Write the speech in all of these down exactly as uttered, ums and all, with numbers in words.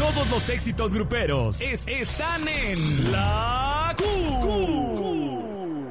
Todos los éxitos gruperos es, están en La Q.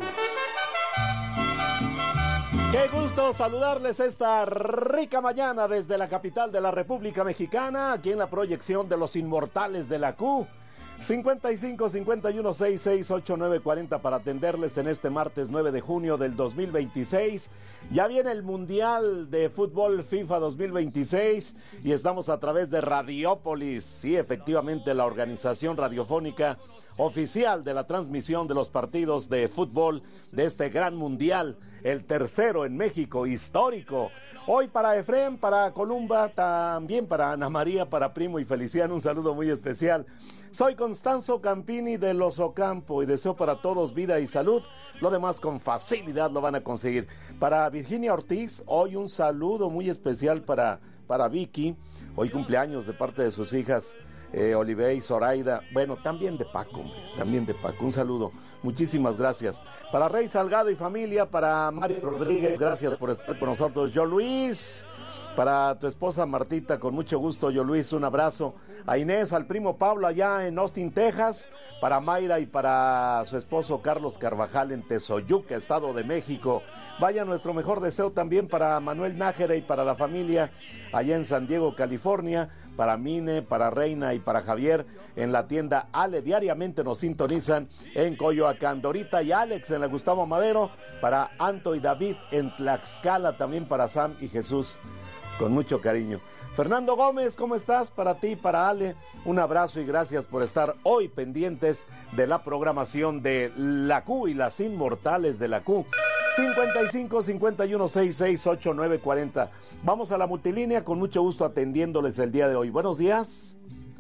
Qué gusto saludarles esta rica mañana desde la capital de la República Mexicana, aquí en la proyección de los inmortales de la Q. cincuenta y cinco, cincuenta y uno, sesenta y seis, ochenta y nueve, cuarenta para atenderles en este martes nueve de junio del dos mil veintiséis. Ya viene el Mundial de Fútbol FIFA dos mil veintiséis y estamos a través de Radiópolis. Sí, efectivamente, la organización radiofónica oficial de la transmisión de los partidos de fútbol de este gran Mundial, el tercero en México, histórico. Hoy para Efrén, para Columba, también para Ana María, para Primo y Feliciano, un saludo muy especial. Soy Constanzo Campini de Los Ocampo y deseo para todos vida y salud. Lo demás con facilidad lo van a conseguir. Para Virginia Ortiz, hoy un saludo muy especial para, para Vicky. Hoy cumpleaños de parte de sus hijas eh, Olive y Zoraida. Bueno, también de Paco, hombre, también de Paco. Un saludo. Muchísimas gracias. Para Rey Salgado y familia, para Mario Rodríguez, gracias por estar con nosotros. Yo Luis, para tu esposa Martita, con mucho gusto, yo Luis, un abrazo. A Inés, al primo Pablo allá en Austin, Texas. Para Mayra y para su esposo Carlos Carvajal en Tezoyuca, Estado de México. Vaya nuestro mejor deseo también para Manuel Nájera y para la familia allá en San Diego, California. Para Mine, para Reina y para Javier en la tienda Ale. Diariamente nos sintonizan en Coyoacán. Dorita y Alex en la Gustavo Madero. Para Anto y David en Tlaxcala. También para Sam y Jesús. Con mucho cariño. Fernando Gómez, ¿cómo estás? Para ti, para Ale, un abrazo y gracias por estar hoy pendientes de la programación de La Q y las inmortales de La Q. cincuenta y cinco, cincuenta y uno, sesenta y seis, ochenta y nueve, cuarenta. Vamos a la multilínea, con mucho gusto atendiéndoles el día de hoy. Buenos días.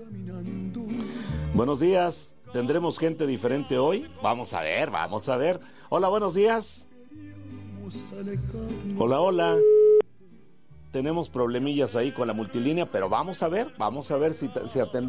Buenos días. ¿Tendremos gente diferente hoy? Vamos a ver, vamos a ver. Hola, buenos días. Hola, hola. Tenemos problemillas ahí con la multilínea, pero vamos a ver, vamos a ver si, si atendemos.